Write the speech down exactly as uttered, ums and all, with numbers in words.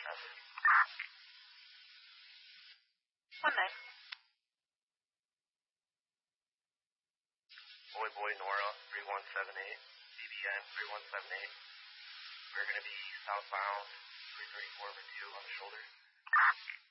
message. One nine. Boy Boy Nora, three one seven eight, C B N three one seven eight. We're going to be southbound, three thirty-four over two on the shoulder.